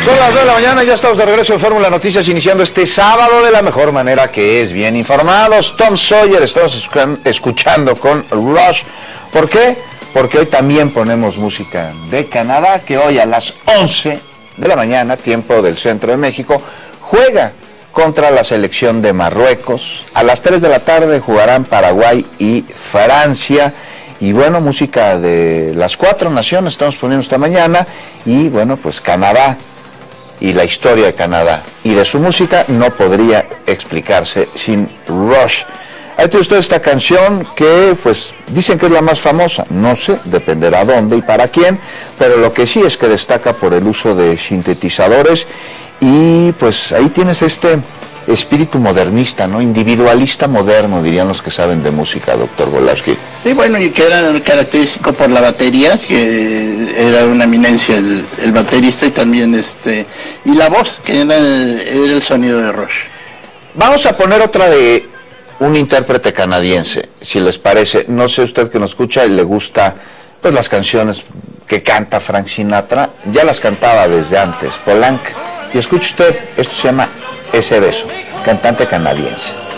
Son las 9 de la mañana, ya estamos de regreso en Fórmula Noticias, iniciando este sábado de la mejor manera, que es bien informados. Tom Sawyer, estamos escuchando con Rush. ¿Por qué? Porque hoy también ponemos música de Canadá, que hoy a las 11 de la mañana, tiempo del centro de México, juega contra la selección de Marruecos. A las 3 de la tarde jugarán Paraguay y Francia. Y bueno, música de las 4 naciones estamos poniendo esta mañana. Y bueno, pues Canadá y la historia de Canadá y de su música no podría explicarse sin Rush. Ahí tiene usted esta canción que pues dicen que es la más famosa, no sé, dependerá dónde y para quién, pero lo que sí es que destaca por el uso de sintetizadores y pues ahí tienes este espíritu modernista, ¿no? Individualista moderno, dirían los que saben de música, doctor Volowski. Sí, bueno, y que era característico por la batería, que era una eminencia el baterista, y también y la voz, que era el sonido de Rush. Vamos a poner otra de un intérprete canadiense, si les parece. No sé usted que nos escucha y le gusta pues las canciones que canta Frank Sinatra, ya las cantaba desde antes, Polanca. Y escuche usted, esto se llama Ese Beso, cantante canadiense.